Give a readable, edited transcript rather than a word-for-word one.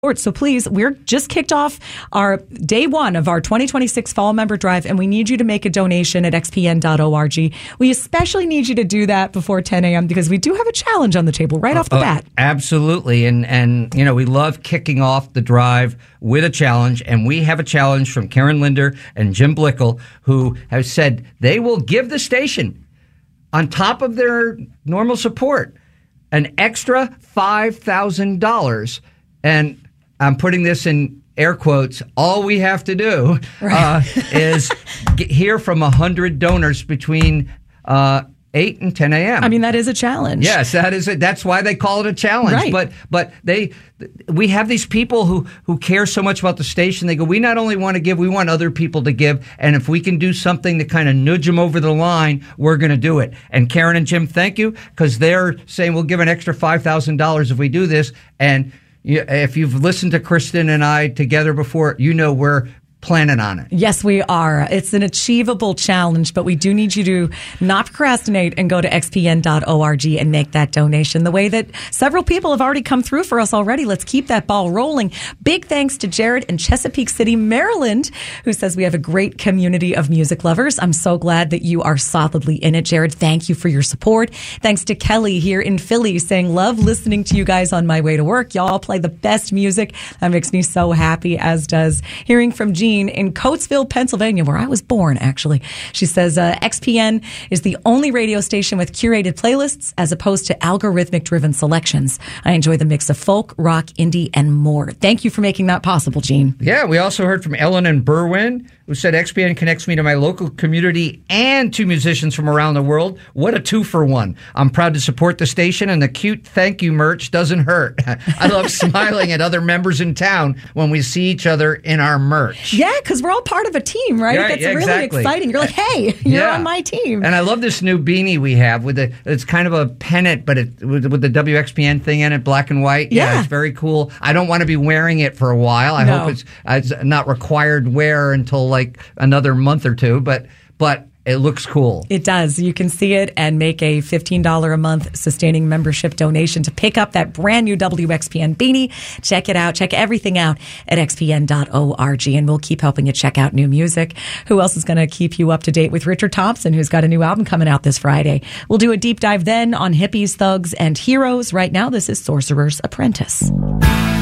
So please, we're just kicked off our day one of our 2026 Fall Member Drive, and we need you to make a donation at xpn.org. We especially need you to do that before 10 a.m. because we do have a challenge on the table right off the bat. Absolutely. And you know, we love kicking off the drive with a challenge, and we have a challenge from Karen Linder and Jim Blickel, who have said they will give the station, on top of their normal support, an extra $5,000. And I'm putting this in air quotes. All we have to do is hear from 100 donors between 8 and 10 a.m. I mean, that is a challenge. Yes, that is it. That's why they call it a challenge. Right. But we have these people who care so much about the station. They go, we not only want to give, we want other people to give. And if we can do something to kind of nudge them over the line, we're going to do it. And Karen and Jim, thank you, because they're saying we'll give an extra $5,000 if we do this. And if you've listened to Kristen and I together before, you know we're planning on it. Yes, we are. It's an achievable challenge, but we do need you to not procrastinate and go to xpn.org and make that donation the way that several people have already come through for us already. Let's keep that ball rolling. Big thanks to Jared in Chesapeake City, Maryland, who says we have a great community of music lovers. I'm so glad that you are solidly in it, Jared. Thank you for your support. Thanks to Kelly here in Philly saying, love listening to you guys on my way to work. Y'all play the best music. That makes me so happy, as does hearing from Jean in Coatesville, Pennsylvania, where I was born, actually. She says XPN is the only radio station with curated playlists as opposed to algorithmic-driven selections. I enjoy the mix of folk, rock, indie, and more. Thank you for making that possible, Gene. Yeah, we also heard from Ellen in Berwyn, who said XPN connects me to my local community and to musicians from around the world. What a 2-for-1. I'm proud to support the station, and the cute thank you merch doesn't hurt. I love smiling at other members in town when we see each other in our merch. Yeah, because we're all part of a team, right? Yeah, That's exactly. really exciting. You're like, hey, you're on my team. And I love this new beanie we have it's kind of a pennant, but with the WXPN thing in it, black and white. Yeah, it's very cool. I don't want to be wearing it for a while. I hope it's not required wear until like another month or two, but it looks cool. It does. You can see it and make a $15 a month sustaining membership donation to pick up that brand new WXPN beanie. Check it out. Check everything out at xpn.org, and we'll keep helping you check out new music. Who else is going to keep you up to date with Richard Thompson, who's got a new album coming out this Friday? We'll do a deep dive then on hippies, thugs, and heroes. Right now, this is Sorcerer's Apprentice.